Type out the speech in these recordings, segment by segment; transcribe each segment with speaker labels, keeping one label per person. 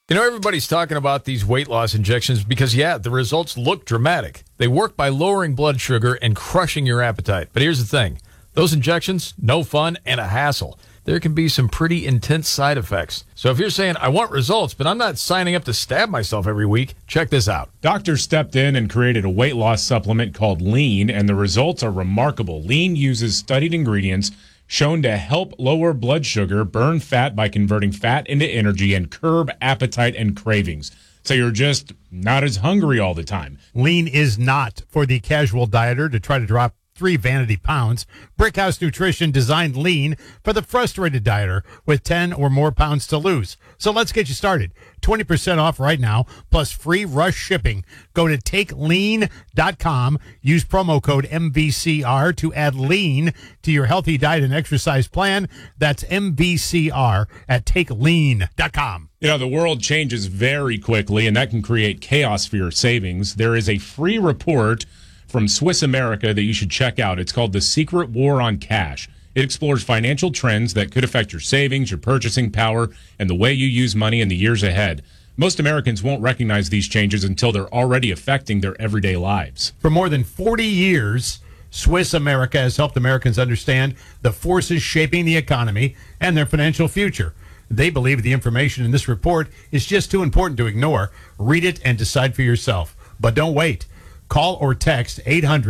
Speaker 1: You know, everybody's talking about these weight loss injections because, the results look dramatic. They work by lowering blood sugar and crushing your appetite. But here's the thing. Those injections, no fun and a hassle. There can be some pretty intense side effects. So if you're saying, I want results, but I'm not signing up to stab myself every week, check this out.
Speaker 2: Doctors stepped in and created a weight loss supplement called Lean, and the results are remarkable. Lean uses studied ingredients shown to help lower blood sugar, burn fat by converting fat into energy, and curb appetite and cravings. So you're just not as hungry all the time.
Speaker 3: Lean is not for the casual dieter to try to drop 3 vanity pounds. Brickhouse Nutrition designed Lean for the frustrated dieter with 10 or more pounds to lose. So let's get you started. 20% off right now, plus free rush shipping. Go to takelean.com. Use promo code MVCR to add Lean to your healthy diet and exercise plan. That's MVCR at takelean.com.
Speaker 2: You know, the world changes very quickly, and that can create chaos for your savings. There is a free report from Swiss America that you should check out. It's called The Secret War on Cash. It explores financial trends that could affect your savings, your purchasing power, and the way you use money in the years ahead. Most Americans won't recognize these changes until they're already affecting their everyday lives.
Speaker 3: For more than 40 years, Swiss America has helped Americans understand the forces shaping the economy and their financial future. They believe the information in this report is just too important to ignore. Read it and decide for yourself. But don't wait. Call or text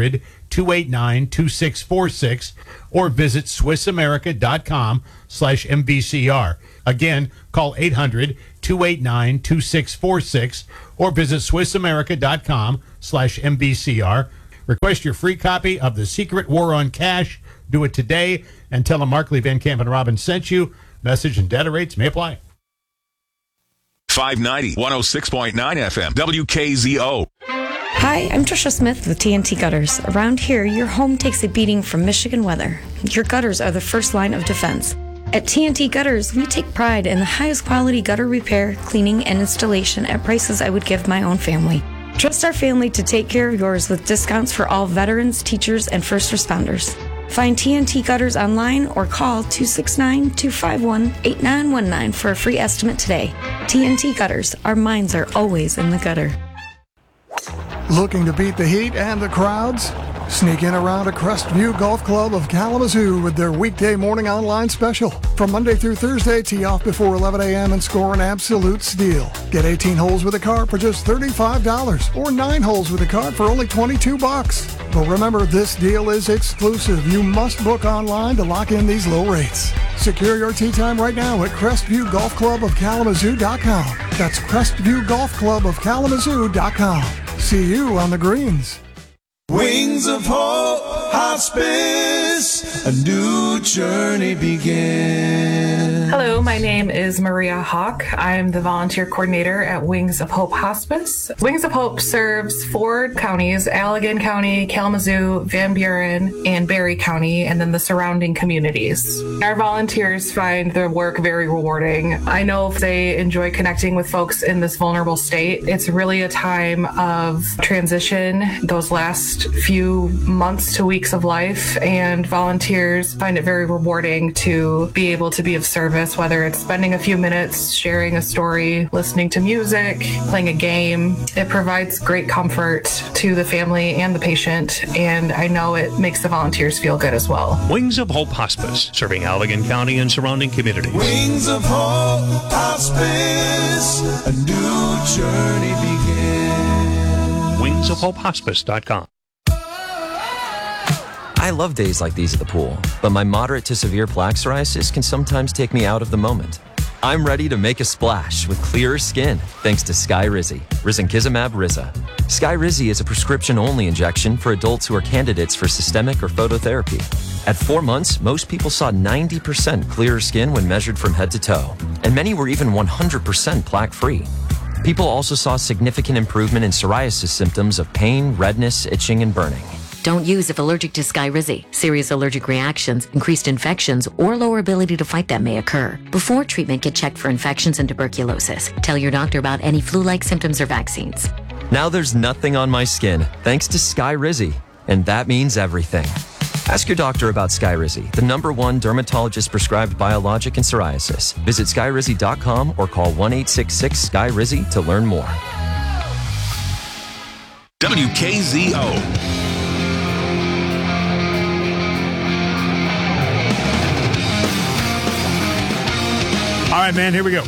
Speaker 3: 800-289-2646 or visit SwissAmerica.com/MVCR. Again, call 800-289-2646 or visit SwissAmerica.com/MVCR. Request your free copy of The Secret War on Cash. Do it today and tell them Markley, Van Camp, and Robin sent you. Message and data rates may apply.
Speaker 4: 590, 106.9 FM, WKZO.
Speaker 5: Hi, I'm Trisha Smith with TNT Gutters. Around here, your home takes a beating from Michigan weather. Your gutters are the first line of defense. At TNT Gutters, we take pride in the highest quality gutter repair, cleaning, and installation at prices I would give my own family. Trust our family to take care of yours with discounts for all veterans, teachers, and first responders. Find TNT Gutters online or call 269-251-8919 for a free estimate today. TNT Gutters, our minds are always in the gutter.
Speaker 6: Looking to beat the heat and the crowds? Sneak in around a Crestview Golf Club of Kalamazoo with their weekday morning online special. From Monday through Thursday, tee off before 11 a.m. and score an absolute steal. Get 18 holes with a cart for just $35 or 9 holes with a cart for only $22. But remember, this deal is exclusive. You must book online to lock in these low rates. Secure your tee time right now at CrestviewGolfClubOfKalamazoo.com. That's CrestviewGolfClubOfKalamazoo.com. See you on the greens.
Speaker 7: Wings of Hope Hospice, a new journey begins.
Speaker 8: Hello, my name is Maria Hawk. I'm the volunteer coordinator at Wings of Hope Hospice. Wings of Hope serves 4 counties, Allegan County, Kalamazoo, Van Buren, and Berry County, and then the surrounding communities. Our volunteers find their work very rewarding. I know they enjoy connecting with folks in this vulnerable state. It's really a time of transition, those last few months to weeks of life, and volunteers find it very rewarding to be able to be of service, whether it's spending a few minutes sharing a story, listening to music, playing a game. It provides great comfort to the family and the patient, and I know it makes the volunteers feel good as well.
Speaker 9: Wings of Hope Hospice, serving Allegan County and surrounding communities.
Speaker 7: Wings of Hope Hospice, a new journey begins.
Speaker 9: WingsofHopeHospice.com.
Speaker 10: I love days like these at the pool, but my moderate to severe plaque psoriasis can sometimes take me out of the moment. I'm ready to make a splash with clearer skin thanks to Skyrizi, risankizumab Riza. Skyrizi is a prescription-only injection for adults who are candidates for systemic or phototherapy. At 4 months, most people saw 90% clearer skin when measured from head to toe, and many were even 100% plaque-free. People also saw significant improvement in psoriasis symptoms of pain, redness, itching, and burning.
Speaker 11: Don't use if allergic to Skyrizi. Serious allergic reactions, increased infections, or lower ability to fight them may occur. Before treatment, get checked for infections and tuberculosis. Tell your doctor about any flu-like symptoms or vaccines.
Speaker 10: Now there's nothing on my skin thanks to Skyrizi, and that means everything. Ask your doctor about Skyrizi, the #1 dermatologist-prescribed biologic in psoriasis. Visit skyrizi.com or call 1-866-SKY-RIZZI to learn more.
Speaker 4: WKZO.
Speaker 3: All right, man, here we go.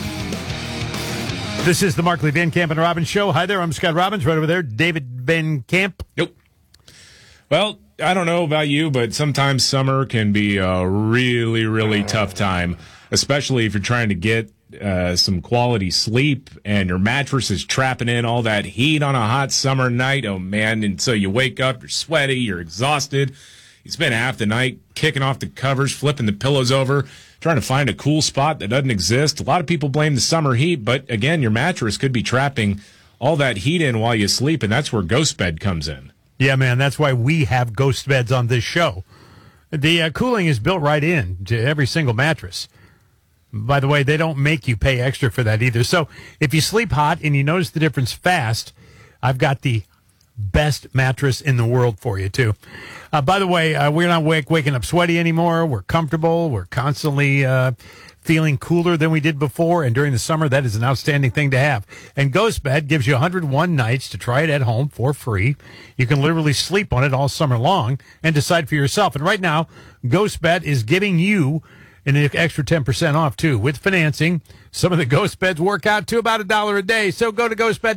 Speaker 3: This is the Markley, Van Camp, and Robbins Show. Hi there, I'm Scott Robbins. Right over there, David Van Camp.
Speaker 2: Nope. Well, I don't know about you, but sometimes summer can be a really, really tough time, especially if you're trying to get some quality sleep and your mattress is trapping in all that heat on a hot summer night. Oh, man. And so you wake up, you're sweaty, you're exhausted. You spend half the night kicking off the covers, flipping the pillows over, trying to find a cool spot that doesn't exist. A lot of people blame the summer heat, but again, your mattress could be trapping all that heat in while you sleep, and that's where Ghost Bed comes in.
Speaker 3: Yeah, man, that's why we have Ghost Beds on this show. The cooling is built right in to every single mattress. By the way, they don't make you pay extra for that either. So if you sleep hot and you notice the difference fast, I've got the best mattress in the world for you, too. By the way, we're not waking up sweaty anymore. We're comfortable. We're constantly feeling cooler than we did before. And during the summer, that is an outstanding thing to have. And Ghost Bed gives you 101 nights to try it at home for free. You can literally sleep on it all summer long and decide for yourself. And right now, Ghost Bed is giving you an extra 10% off, too, with financing. Some of the Ghost Beds work out to about $1 a day. So go to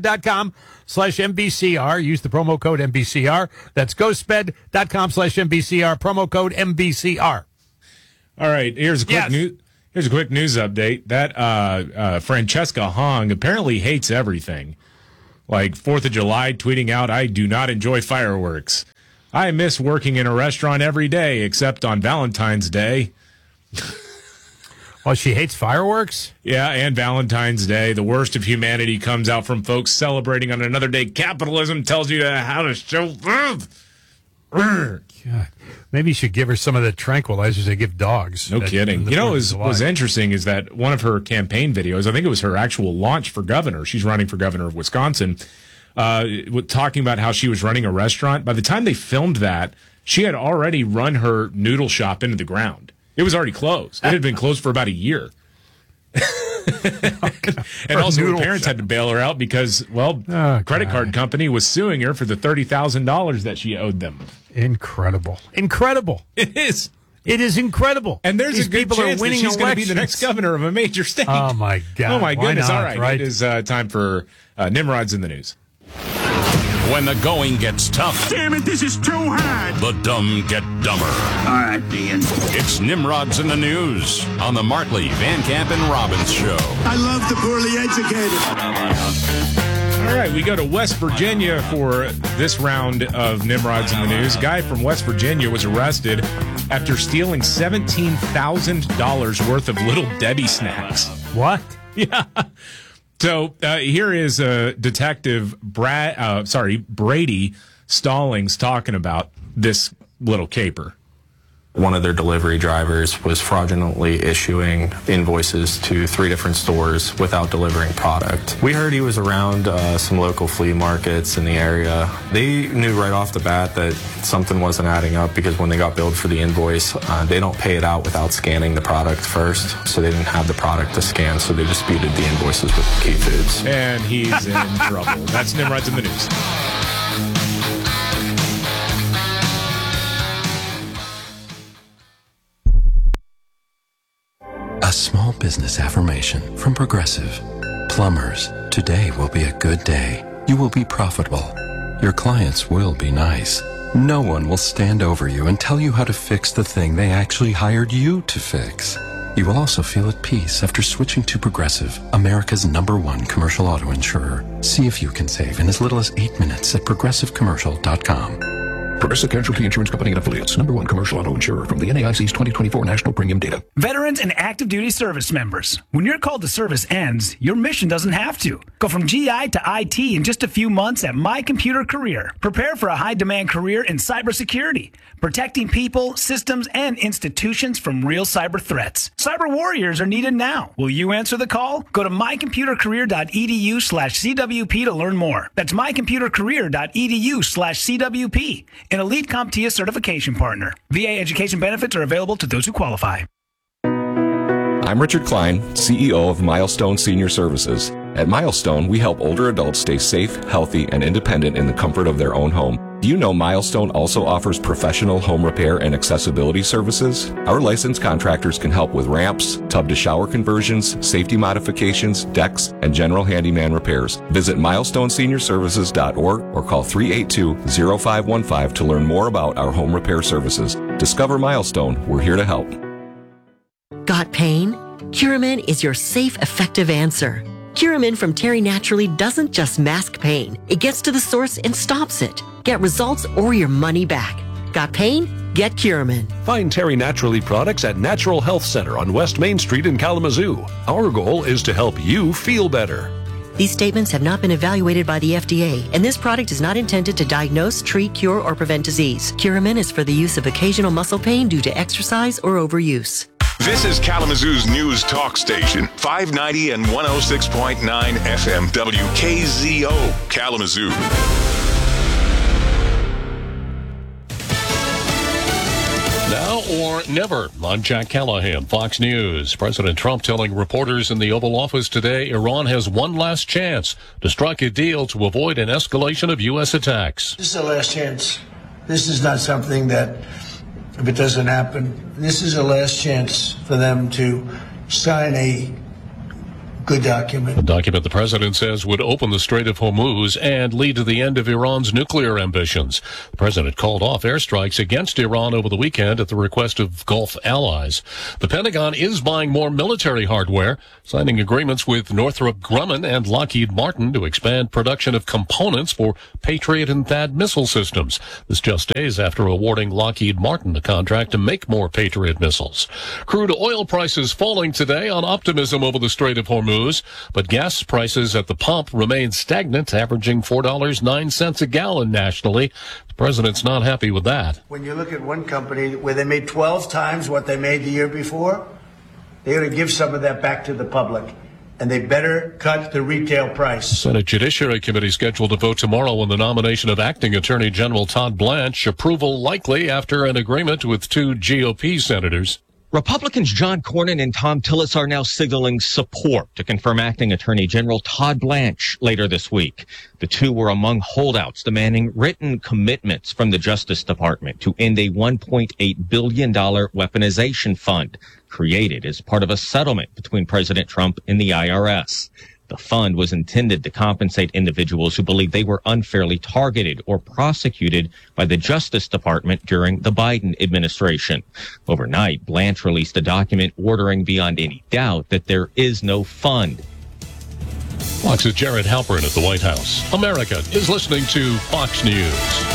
Speaker 3: ghostbed.com/MBCR. Use the promo code MBCR. That's ghostbed.com/MBCR. Promo code MBCR.
Speaker 2: All right. Here's a quick news update. That Francesca Hong apparently hates everything. Like 4th of July, tweeting out, "I do not enjoy fireworks. I miss working in a restaurant every day except on Valentine's Day."
Speaker 3: Well, she hates fireworks?
Speaker 2: Yeah, and Valentine's Day. The worst of humanity comes out from folks celebrating on another day. Capitalism tells you how to show love.
Speaker 3: God. Maybe you should give her some of the tranquilizers they give dogs.
Speaker 2: No kidding. You know what was interesting is that one of her campaign videos, I think it was her actual launch for governor. She's running for governor of Wisconsin, talking about how she was running a restaurant. By the time they filmed that, she had already run her noodle shop into the ground. It was already closed. It had been closed for about a year. And also her parents had to bail her out because, credit card company was suing her for the $30,000 that she owed them.
Speaker 3: Incredible. Incredible.
Speaker 2: It is.
Speaker 3: It is incredible.
Speaker 2: And there's a good chance that she's going to be the next governor of a major state.
Speaker 3: Oh, my God.
Speaker 2: Oh, my goodness.
Speaker 3: Not,
Speaker 2: all right. It is time for Nimrod's in the News.
Speaker 4: When the going gets tough.
Speaker 12: Damn it, this is too hard.
Speaker 4: The dumb get dumber.
Speaker 12: All right, Ian.
Speaker 4: It's Nimrod's in the News on the Markley, Van Camp, and Robbins Show.
Speaker 12: I love the poorly educated.
Speaker 2: All right, we go to West Virginia for this round of Nimrod's in the News. A guy from West Virginia was arrested after stealing $17,000 worth of Little Debbie snacks.
Speaker 3: What?
Speaker 2: Yeah. So here is Detective Brady Stallings talking about this little caper.
Speaker 13: One of their delivery drivers was fraudulently issuing invoices to 3 different stores without delivering product. We heard he was around some local flea markets in the area. They knew right off the bat that something wasn't adding up because when they got billed for the invoice, they don't pay it out without scanning the product first, so they didn't have the product to scan, so they disputed the invoices with Key Foods.
Speaker 2: And he's in trouble. That's Nimrod's in the News.
Speaker 14: A small business affirmation from Progressive. Plumbers, today will be a good day. You will be profitable. Your clients will be nice. No one will stand over you and tell you how to fix the thing they actually hired you to fix. You will also feel at peace after switching to Progressive, America's #1 commercial auto insurer. See if you can save in as little as 8 minutes at progressivecommercial.com.
Speaker 15: Progressive Casualty Insurance Company and Affiliates. #1 commercial auto insurer from the NAIC's 2024 National Premium Data.
Speaker 16: Veterans and active duty service members. When your call to service ends, your mission doesn't have to. Go from GI to IT in just a few months at My Computer Career. Prepare for a high-demand career in cybersecurity, protecting people, systems, and institutions from real cyber threats. Cyber warriors are needed now. Will you answer the call? Go to mycomputercareer.edu/CWP to learn more. That's mycomputercareer.edu/CWP. an Elite CompTIA certification partner. VA education benefits are available to those who qualify.
Speaker 17: I'm Richard Klein, CEO of Milestone Senior Services. At Milestone, we help older adults stay safe, healthy, and independent in the comfort of their own home. Do you know Milestone also offers professional home repair and accessibility services? Our licensed contractors can help with ramps, tub-to-shower conversions, safety modifications, decks, and general handyman repairs. Visit milestoneseniorservices.org or call 382-0515 to learn more about our home repair services. Discover Milestone. We're here to help.
Speaker 18: Got pain? Curamin is your safe, effective answer. Curamin from Terry Naturally doesn't just mask pain. It gets to the source and stops it. Get results or your money back. Got pain? Get Curamin.
Speaker 19: Find Terry Naturally products at Natural Health Center on West Main Street in Kalamazoo. Our goal is to help you feel better.
Speaker 18: These statements have not been evaluated by the FDA, and this product is not intended to diagnose, treat, cure, or prevent disease. Curamin is for the use of occasional muscle pain due to exercise or overuse.
Speaker 20: This is Kalamazoo's news talk station, 590 and 106.9 FM WKZO, Kalamazoo.
Speaker 21: Now or never. I'm Jack Callahan, Fox News. President Trump telling reporters in the Oval Office today Iran has one last chance to strike a deal to avoid an escalation of U.S. attacks.
Speaker 22: This is a last chance. This is not something that, if it doesn't happen, this is a last chance for them to sign a good document.
Speaker 21: A document the president says would open the Strait of Hormuz and lead to the end of Iran's nuclear ambitions. The president called off airstrikes against Iran over the weekend at the request of Gulf allies. The Pentagon is buying more military hardware, signing agreements with Northrop Grumman and Lockheed Martin to expand production of components for Patriot and THAAD missile systems. This just days after awarding Lockheed Martin the contract to make more Patriot missiles. Crude oil prices falling today on optimism over the Strait of Hormuz. But gas prices at the pump remain stagnant, averaging $4.09 a gallon nationally. The president's not happy with that.
Speaker 22: When you look at one company where they made 12 times what they made the year before, they're going to give some of that back to the public. And they better cut the retail price.
Speaker 21: The Senate Judiciary Committee scheduled to vote tomorrow on the nomination of Acting Attorney General Todd Blanche. Approval likely after an agreement with two GOP senators.
Speaker 23: Republicans John Cornyn and Thom Tillis are now signaling support to confirm Acting Attorney General Todd Blanche later this week. The two were among holdouts demanding written commitments from the Justice Department to end a $1.8 billion weaponization fund created as part of a settlement between President Trump and the IRS. The fund was intended to compensate individuals who believe they were unfairly targeted or prosecuted by the Justice Department during the Biden administration. Overnight, Blanche released a document ordering beyond any doubt that there is no fund.
Speaker 21: Fox's Jared Halpern at the White House. America is listening to Fox News.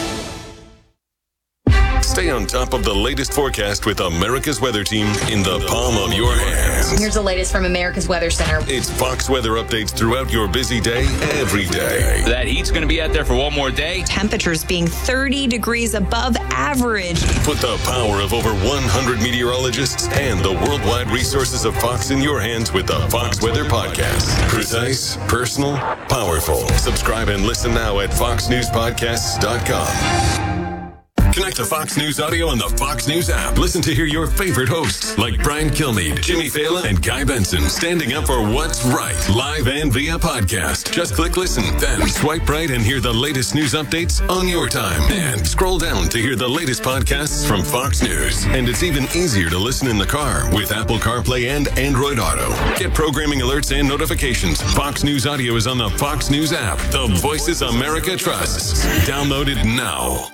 Speaker 24: Stay on top of the latest forecast with America's Weather Team in the palm of your hands.
Speaker 25: Here's the latest from America's Weather Center.
Speaker 24: It's Fox weather updates throughout your busy day, every day.
Speaker 26: That heat's going to be out there for one more day.
Speaker 27: Temperatures being 30 degrees above average.
Speaker 24: Put the power of over 100 meteorologists and the worldwide resources of Fox in your hands with the Fox Weather Podcast. Precise, personal, powerful. Subscribe and listen now at foxnewspodcasts.com. Connect to Fox News Audio on the Fox News app. Listen to hear your favorite hosts like Brian Kilmeade, Jimmy Fallon, and Guy Benson standing up for what's right, live and via podcast. Just click listen, then swipe right and hear the latest news updates on your time. And scroll down to hear the latest podcasts from Fox News. And it's even easier to listen in the car with Apple CarPlay and Android Auto. Get programming alerts and notifications. Fox News Audio is on the Fox News app. The voices America trusts. Download it now.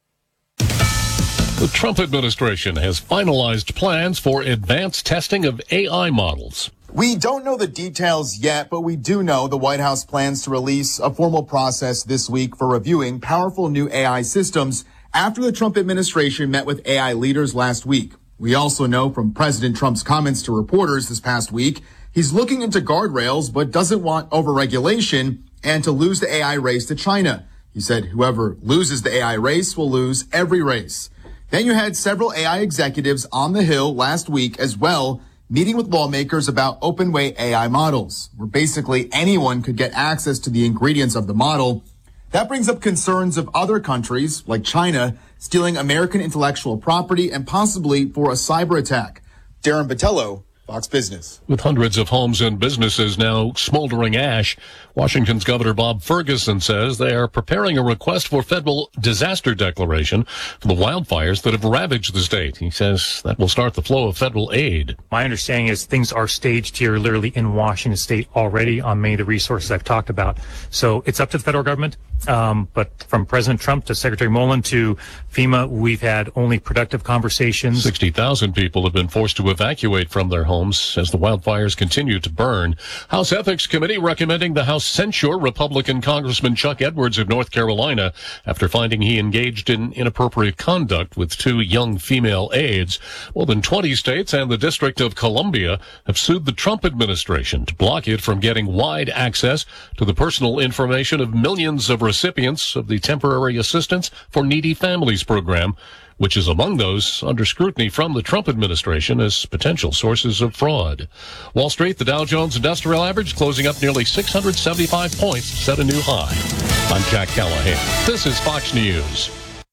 Speaker 21: The Trump administration has finalized plans for advanced testing of AI models.
Speaker 28: We don't know the details yet, but we do know the White House plans to release a formal process this week for reviewing powerful new AI systems after the Trump administration met with AI leaders last week. We also know from President Trump's comments to reporters this past week, he's looking into guardrails, but doesn't want overregulation and to lose the AI race to China. He said whoever loses the AI race will lose every race. Then you had several AI executives on the Hill last week as well, meeting with lawmakers about open-weight AI models, where basically anyone could get access to the ingredients of the model. That brings up concerns of other countries, like China, stealing American intellectual property and possibly for a cyber attack. Darren Botello, Fox Business.
Speaker 21: With hundreds of homes and businesses now smoldering ash, Washington's Governor Bob Ferguson says they are preparing a request for federal disaster declaration for the wildfires that have ravaged the state. He says that will start the flow of federal aid.
Speaker 1: My understanding is things are staged here literally in Washington state already on many of the resources I've talked about. So it's up to the federal government. But from President Trump to Secretary Mullen to FEMA, we've had only productive conversations.
Speaker 21: 60,000 people have been forced to evacuate from their homes as the wildfires continue to burn. House Ethics Committee recommending the House censure Republican Congressman Chuck Edwards of North Carolina after finding he engaged in inappropriate conduct with 2 young female aides. More than 20 states and the District of Columbia have sued the Trump administration to block it from getting wide access to the personal information of millions of recipients of the Temporary Assistance for Needy Families program, which is among those under scrutiny from the Trump administration as potential sources of fraud. Wall Street, the Dow Jones Industrial Average closing up nearly 675 points, set a new high. I'm Jack Callahan. This is Fox News.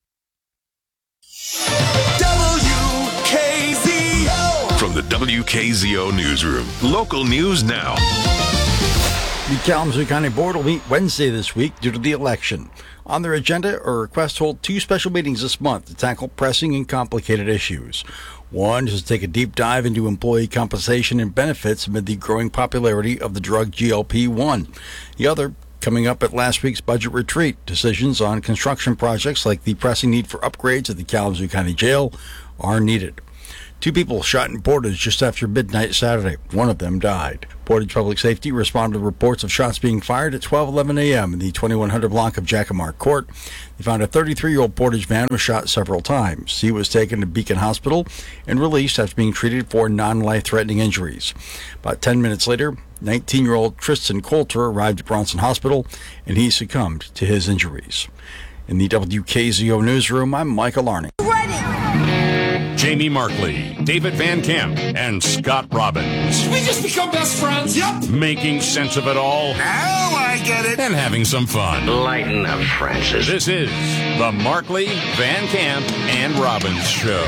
Speaker 20: WKZO. From the WKZO Newsroom, local news now.
Speaker 5: The Kalamazoo County Board will meet Wednesday this week due to the election. On their agenda are a request to hold 2 special meetings this month to tackle pressing and complicated issues. One is to take a deep dive into employee compensation and benefits amid the growing popularity of the drug GLP-1. The other, coming up at last week's budget retreat, decisions on construction projects like the pressing need for upgrades at the Kalamazoo County Jail are needed. 2 people shot in Portage just after midnight Saturday. One of them died. Portage Public Safety responded to reports of shots being fired at 12:11 a.m. in the 2100 block of Jacamar Court. They found a 33-year-old Portage man was shot several times. He was taken to Beacon Hospital and released after being treated for non-life-threatening injuries. About 10 minutes later, 19-year-old Tristan Coulter arrived at Bronson Hospital, and he succumbed to his injuries. In the WKZO newsroom, I'm Michael Arning.
Speaker 4: Jamie Markley, David Van Camp, and Scott Robbins.
Speaker 12: We just become best friends. Yep.
Speaker 4: Making sense of it all.
Speaker 12: Now I get it.
Speaker 4: And having some fun.
Speaker 12: Lighten up, Francis.
Speaker 4: This is the Markley, Van Camp, and Robbins Show.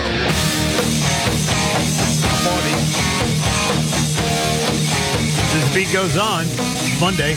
Speaker 3: As the beat goes on, Monday.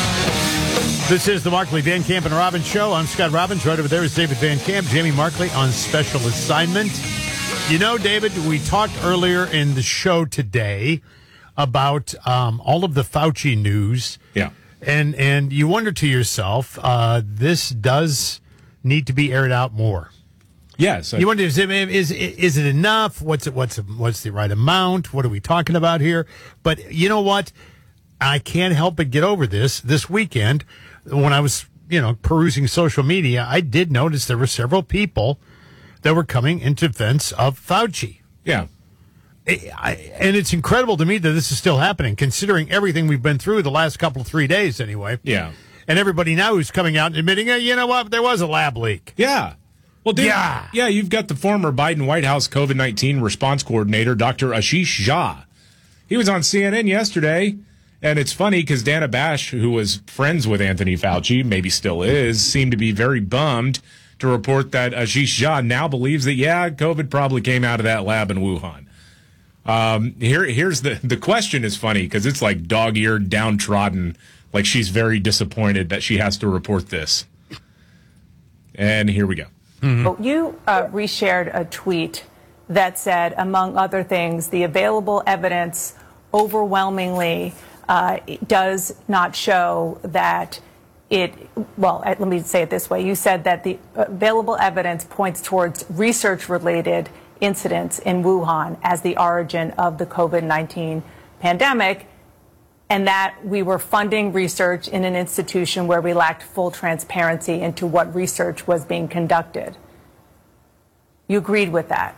Speaker 3: This is the Markley, Van Camp, and Robbins Show. I'm Scott Robbins. Right over there is David Van Camp. Jamie Markley on special assignment. You know, David, we talked earlier in the show today about all of the Fauci news.
Speaker 2: Yeah.
Speaker 3: And you wonder to yourself, this does need to be aired out more.
Speaker 2: Yes.
Speaker 3: You wonder, is it enough? What's the right amount? What are we talking about here? But you know what? I can't help but get over this weekend. When I was, perusing social media, I did notice there were several people that were coming in defense of Fauci.
Speaker 2: Yeah.
Speaker 3: And it's incredible to me that this is still happening, considering everything we've been through the last 3 days anyway.
Speaker 2: Yeah.
Speaker 3: And everybody now who's coming out and admitting, you know what, there was a lab leak.
Speaker 2: Yeah. Well, you've got the former Biden White House COVID-19 response coordinator, Dr. Ashish Jha. He was on CNN yesterday, and it's funny because Dana Bash, who was friends with Anthony Fauci, maybe still is, seemed to be very bummed to report that Ashish Jha now believes that, COVID probably came out of that lab in Wuhan. Here's the question is funny because it's like dog-eared, downtrodden, like she's very disappointed that she has to report this. And here we go.
Speaker 6: Mm-hmm. You reshared a tweet that said, among other things, the available evidence overwhelmingly does not show that let me say it this way. You said that the available evidence points towards research-related incidents in Wuhan as the origin of the COVID-19 pandemic, and that we were funding research in an institution where we lacked full transparency into what research was being conducted. You agreed with that?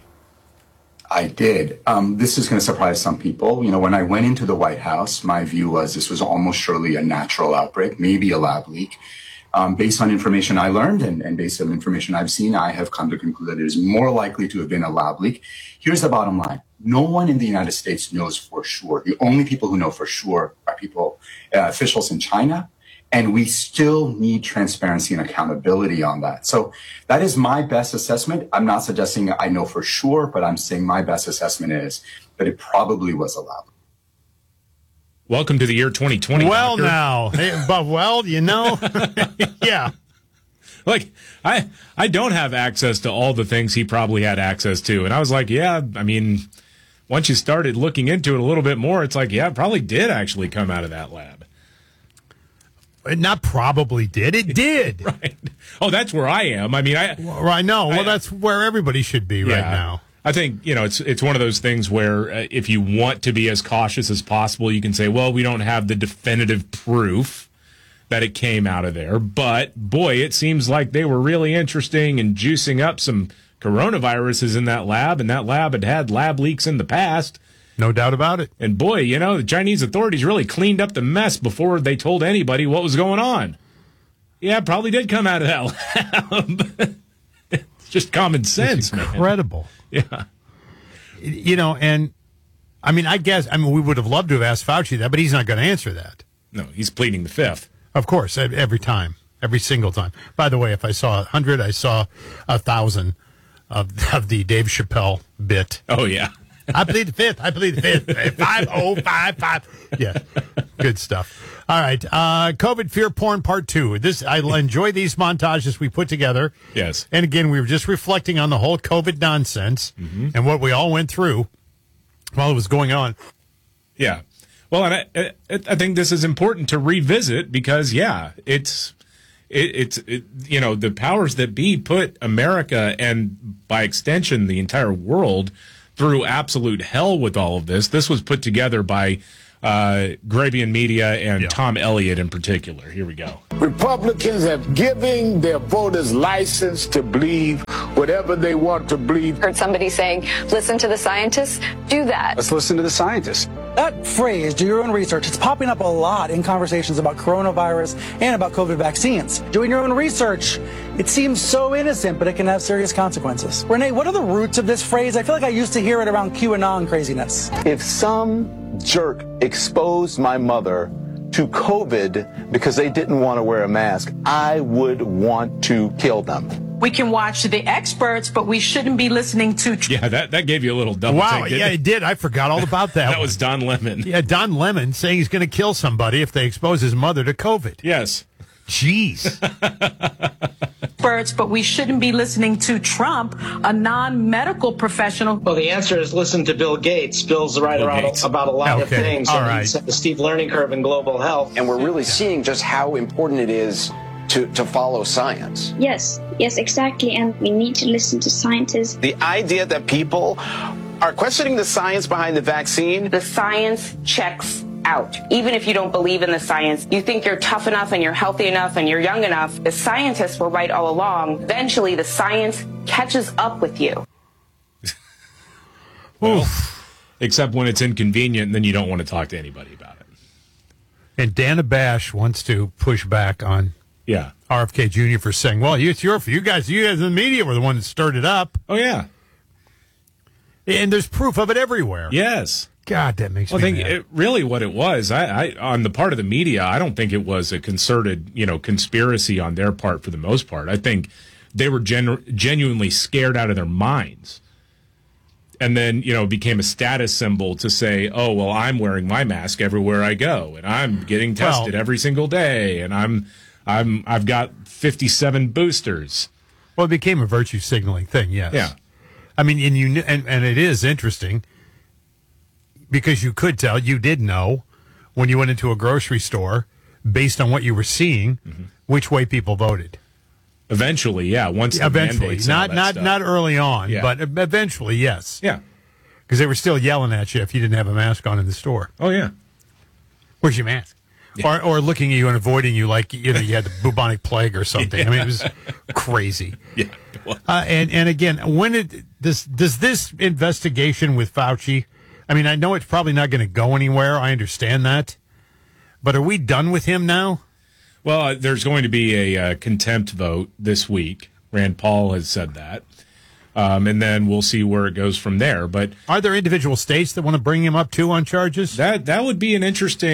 Speaker 28: I did. This is going to surprise some people. When I went into the White House, my view was this was almost surely a natural outbreak, maybe a lab leak. Based on information I learned and based on information I've seen, I have come to conclude that it is more likely to have been a lab leak. Here's the bottom line. No one in the United States knows for sure. The only people who know for sure are officials in China
Speaker 7: And we still need transparency and accountability on that. So that is my best assessment. I'm not suggesting I know for sure, but I'm saying my best assessment is that it probably was allowed.
Speaker 2: Welcome to the year 2020.
Speaker 3: Well,
Speaker 2: Doctor.
Speaker 3: now, yeah.
Speaker 2: Like, I don't have access to all the things he probably had access to. And I was like, yeah, I mean, once you started looking into it a little bit more, it's like, yeah, it probably did actually come out of that lab.
Speaker 3: It not probably did. It did.
Speaker 2: Right. Oh, that's where I am. I mean,
Speaker 3: I know. Well, that's where everybody should be right now.
Speaker 2: I think, it's one of those things where if you want to be as cautious as possible, you can say, well, we don't have the definitive proof that it came out of there. But, boy, it seems like they were really interesting in juicing up some coronaviruses in that lab, and that lab had lab leaks in the past.
Speaker 3: No doubt about it.
Speaker 2: And, boy, the Chinese authorities really cleaned up the mess before they told anybody what was going on. Yeah, it probably did come out of that lab. It's just common sense, man.
Speaker 3: Incredible.
Speaker 2: Yeah.
Speaker 3: And we would have loved to have asked Fauci that, but he's not going to answer that.
Speaker 2: No, he's pleading the fifth.
Speaker 3: Of course, every time, every single time. By the way, if I saw 100, I saw 1,000 of the Dave Chappelle bit.
Speaker 2: Oh, yeah.
Speaker 3: I plead the fifth. 5055. Yeah, good stuff. All right, COVID fear porn part 2. I enjoy these montages we put together.
Speaker 2: Yes.
Speaker 3: And again, we were just reflecting on the whole COVID nonsense and what we all went through while it was going on.
Speaker 2: Yeah. Well, and I think this is important to revisit because, it's the powers that be put America and by extension the entire world through absolute hell with all of this. This was put together by Grabian Media and Tom Elliott in particular. Here we go.
Speaker 8: Republicans have given their voters license to believe whatever they want to believe.
Speaker 9: Heard somebody saying, listen to the scientists, do that.
Speaker 10: Let's listen to the scientists.
Speaker 11: That phrase, do your own research, it's popping up a lot in conversations about coronavirus and about COVID vaccines. Doing your own research, it seems so innocent, but it can have serious consequences. Renee, what are the roots of this phrase? I feel like I used to hear it around QAnon craziness.
Speaker 8: If some jerk exposed my mother to COVID because they didn't want to wear a mask, I would want to kill them.
Speaker 13: We can watch the experts, but we shouldn't be listening to...
Speaker 2: Yeah, that gave you a little double take, didn't
Speaker 3: it did. I forgot all about that.
Speaker 2: That was Don Lemon.
Speaker 3: Yeah, Don Lemon saying he's going to kill somebody if they expose his mother to COVID.
Speaker 2: Yes.
Speaker 3: Jeez.
Speaker 13: Experts, but we shouldn't be listening to Trump, a non-medical professional.
Speaker 10: Well, the answer is listen to Bill Gates. Bill's right about a lot of things.
Speaker 3: All right.
Speaker 10: The steep learning curve in global health.
Speaker 14: And we're really seeing just how important it is to follow science.
Speaker 15: Yes, exactly. And we need to listen to scientists.
Speaker 14: The idea that people are questioning the science behind the vaccine.
Speaker 25: The science checks out. Even if you don't believe in the science, you think you're tough enough and you're healthy enough and you're young enough. The scientists were right all along. Eventually, the science catches up with you.
Speaker 2: Well, except when it's inconvenient, and then you don't want to talk to anybody about it.
Speaker 3: And Dana Bash wants to push back on RFK Jr. for saying, well, you guys in the media were the one that stirred it up.
Speaker 2: Oh, yeah.
Speaker 3: And there's proof of it everywhere.
Speaker 2: Yes.
Speaker 3: God, that makes me mad.
Speaker 2: I think really what it was, I on the part of the media, I don't think it was a concerted, conspiracy on their part for the most part. I think they were genuinely scared out of their minds. And then, it became a status symbol to say, oh, well, I'm wearing my mask everywhere I go, and I'm getting tested every single day, and I've got 57 boosters.
Speaker 3: Well, it became a virtue signaling thing, yes.
Speaker 2: Yeah.
Speaker 3: I mean, and it is interesting because you did know when you went into a grocery store based on what you were seeing, which way people voted.
Speaker 2: Eventually, yeah.
Speaker 3: Eventually, not early on, but eventually, yes.
Speaker 2: Yeah,
Speaker 3: because they were still yelling at you if you didn't have a mask on in the store.
Speaker 2: Oh yeah,
Speaker 3: where's your mask? Yeah. Or looking at you and avoiding you like you had the bubonic plague or something. Yeah. I mean, it was crazy.
Speaker 2: Yeah.
Speaker 3: And again, does this investigation with Fauci? I mean, I know it's probably not going to go anywhere. I understand that, but are we done with him now?
Speaker 2: Well, there's going to be a contempt vote this week. Rand Paul has said that. And then we'll see where it goes from there. But
Speaker 3: are there individual states that want to bring him up, too, on charges?
Speaker 2: That would be an interesting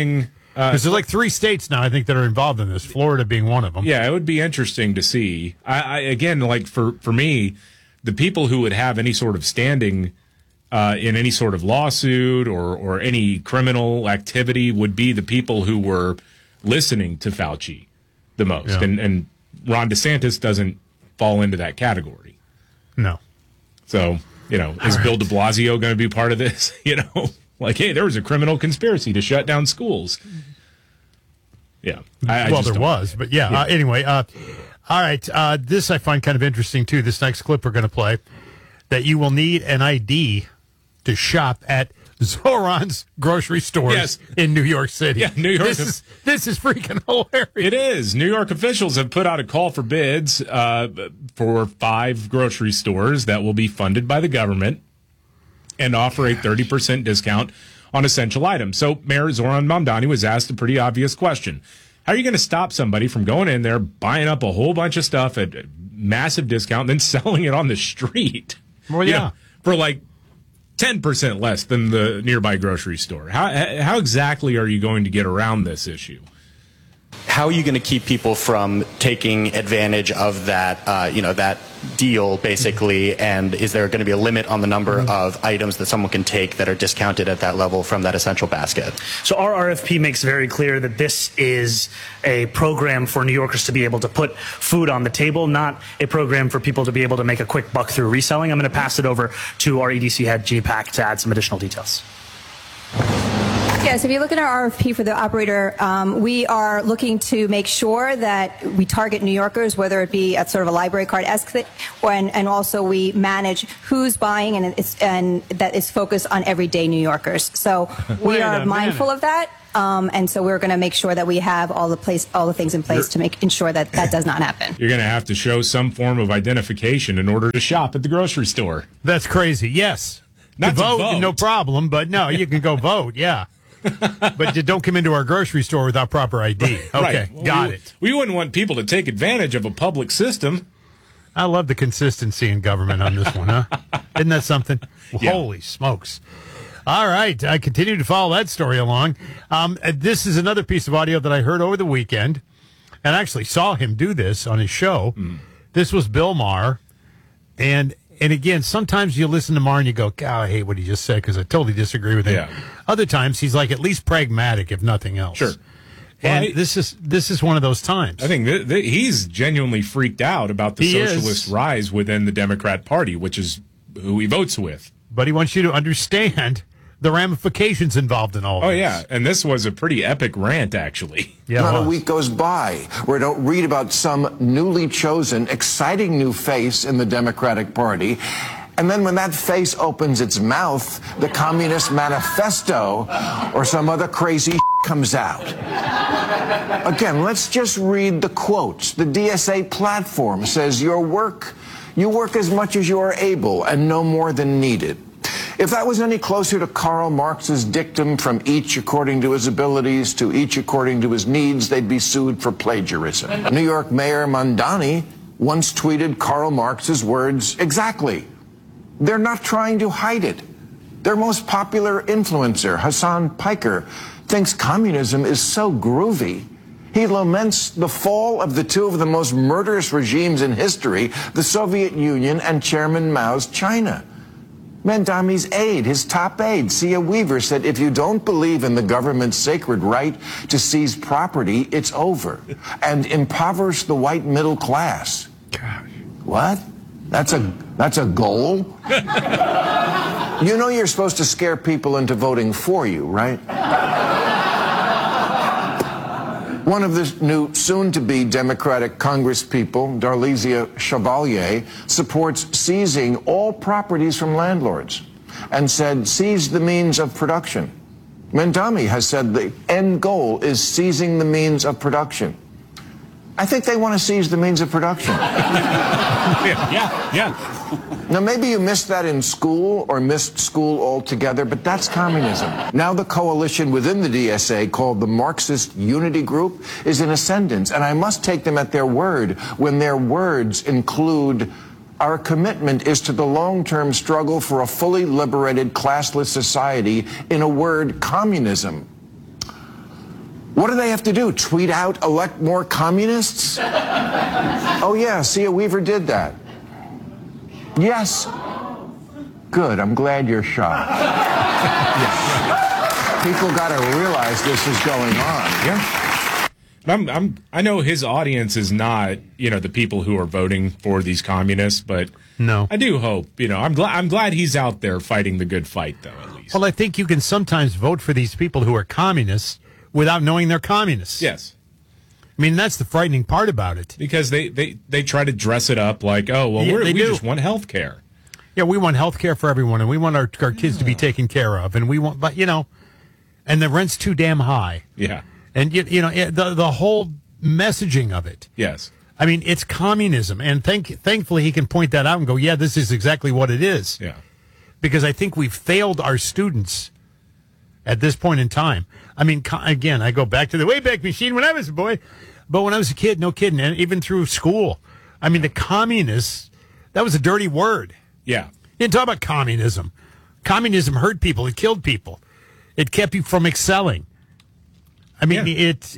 Speaker 3: Because there's like 3 states now, I think, that are involved in this, Florida being one of them.
Speaker 2: Yeah, it would be interesting to see. Again, like for me, the people who would have any sort of standing in any sort of lawsuit or any criminal activity would be the people who were listening to Fauci the most.
Speaker 3: Yeah.
Speaker 2: And Ron DeSantis doesn't fall into that category.
Speaker 3: No.
Speaker 2: So, is Bill de Blasio going to be part of this? Like, hey, there was a criminal conspiracy to shut down schools. Yeah.
Speaker 3: There was, but yeah. Anyway, all right. This I find kind of interesting, too. This next clip we're going to play, that you will need an ID to shop at Zoran's grocery stores in New York City.
Speaker 2: Yeah, New York.
Speaker 3: This is freaking hilarious.
Speaker 2: It is. New York officials have put out a call for bids for 5 grocery stores that will be funded by the government and offer a 30% discount on essential items. So Mayor Zoran Mamdani was asked a pretty obvious question. How are you going to stop somebody from going in there, buying up a whole bunch of stuff at a massive discount, and then selling it on the street?
Speaker 3: Well, yeah.
Speaker 2: For like 10% less than the nearby grocery store. How exactly are you going to get around this issue?
Speaker 16: How are you going to keep people from taking advantage of that, that deal, basically? And is there going to be a limit on the number of items that someone can take that are discounted at that level from that essential basket?
Speaker 17: So our RFP makes very clear that this is a program for New Yorkers to be able to put food on the table, not a program for people to be able to make a quick buck through reselling. I'm going to pass it over to our EDC head, G Pack, to add some additional details.
Speaker 18: Yes, if you look at our RFP for the operator, we are looking to make sure that we target New Yorkers, whether it be at sort of a library card-esque, and also we manage who's buying, and that is focused on everyday New Yorkers. So we are mindful of that, and so we're going to make sure that we have all the things in place to ensure that that does not happen.
Speaker 2: You're going to have to show some form of identification in order to shop at the grocery store.
Speaker 3: That's crazy. Yes,
Speaker 2: not to vote,
Speaker 3: no problem. But no, you can go vote. Yeah. But you don't come into our grocery store without proper ID. Okay,
Speaker 2: right. Well,
Speaker 3: got it.
Speaker 2: We wouldn't want people to take advantage of a public system.
Speaker 3: I love the consistency in government on this one, huh? Isn't that something?
Speaker 2: Yeah.
Speaker 3: Holy smokes. All right, I continue to follow that story along. This is another piece of audio that I heard over the weekend, and actually saw him do this on his show. This was Bill Maher, and again, sometimes you listen to Maher and you go, God, I hate what he just said because I totally disagree with him.
Speaker 2: Yeah.
Speaker 3: Other times he's like at least pragmatic, if nothing else.
Speaker 2: Sure.
Speaker 3: And this is one of those times.
Speaker 2: I think he's genuinely freaked out about the socialist rise within the Democrat Party, which is who he votes with.
Speaker 3: But he wants you to understand the ramifications involved in all this.
Speaker 2: Oh, yeah. And this was a pretty epic rant, actually.
Speaker 3: Yeah,
Speaker 19: not a week goes by where I don't read about some newly chosen, exciting new face in the Democratic Party. And then when that face opens its mouth, the Communist Manifesto or some other crazy comes out. Again, let's just read the quotes. The DSA platform says you work as much as you are able and no more than needed. If that was any closer to Karl Marx's dictum, from each according to his abilities to each according to his needs, they'd be sued for plagiarism. New York Mayor Mamdani once tweeted Karl Marx's words exactly. They're not trying to hide it. Their most popular influencer, Hassan Piker, thinks communism is so groovy. He laments the fall of the two of the most murderous regimes in history, the Soviet Union and Chairman Mao's China. Mamdani's aide, his top aide, Sia Weaver, said, if you don't believe in the government's sacred right to seize property, it's over. And impoverish the white middle class. Gosh. What? That's a goal? You know you're supposed to scare people into voting for you, right? One of the new soon-to-be Democratic Congresspeople, Darlisia Chevalier, supports seizing all properties from landlords and said, seize the means of production. Mamdani has said the end goal is seizing the means of production. I think they want to seize the means of production.
Speaker 2: Yeah.
Speaker 19: Now, maybe you missed that in school or missed school altogether, but that's communism. Now the coalition within the DSA, called the Marxist Unity Group, is in ascendance, and I must take them at their word when their words include, our commitment is to the long-term struggle for a fully liberated, classless society, in a word, communism. What do they have to do? Tweet out, elect more communists? Oh, yeah, Sia Weaver did that. Yes. Good, I'm glad you're shocked. People got to realize this is going on.
Speaker 2: Yeah. I know his audience is not, the people who are voting for these communists, but
Speaker 3: no,
Speaker 2: I do hope, I'm glad he's out there fighting the good fight, though, at least.
Speaker 3: Well, I think you can sometimes vote for these people who are communists without knowing they're communists.
Speaker 2: Yes.
Speaker 3: I mean, that's the frightening part about it.
Speaker 2: Because they try to dress it up like, oh, well, we just want health care.
Speaker 3: Yeah, we want health care for everyone, and we want our kids to be taken care of, and we want, but, and the rent's too damn high.
Speaker 2: Yeah.
Speaker 3: And, the whole messaging of it.
Speaker 2: Yes.
Speaker 3: I mean, it's communism, and thankfully he can point that out and go, yeah, this is exactly what it is.
Speaker 2: Yeah.
Speaker 3: Because I think we've failed our students at this point in time. I mean, again, I go back to the Wayback Machine when I was a boy, but when I was a kid, no kidding, and even through school, I mean, the communists, that was a dirty word.
Speaker 2: Yeah.
Speaker 3: You didn't talk about communism. Communism hurt people. It killed people. It kept you from excelling. I mean, it's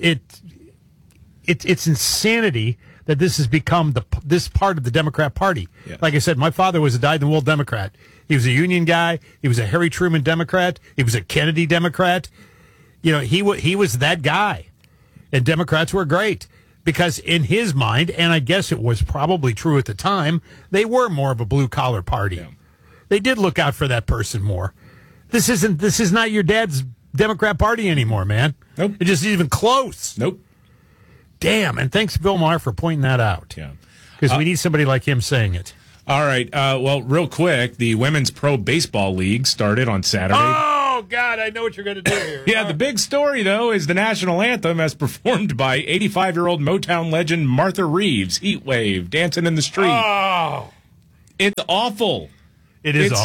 Speaker 3: insanity that this has become this part of the Democrat Party.
Speaker 2: Yeah.
Speaker 3: Like I said, my father was a dyed-in-the-wool Democrat. He was a union guy. He was a Harry Truman Democrat. He was a Kennedy Democrat. He was that guy. And Democrats were great because in his mind, and I guess it was probably true at the time, they were more of a blue-collar party. Yeah. They did look out for that person more. This is not your dad's Democrat Party anymore, man.
Speaker 2: Nope.
Speaker 3: It just isn't even close.
Speaker 2: Nope.
Speaker 3: Damn, and thanks, Bill Maher, for pointing that out.
Speaker 2: Yeah.
Speaker 3: Because we need somebody like him saying it.
Speaker 2: All right. Well, real quick, the Women's Pro Baseball League started on Saturday.
Speaker 3: Oh, God, I know what you're going to do here.
Speaker 2: Yeah, the big story, though, is the national anthem as performed by 85-year-old Motown legend Martha Reeves, Heat Wave, Dancing in the Street.
Speaker 3: Oh.
Speaker 2: It's awful.
Speaker 3: It is awful.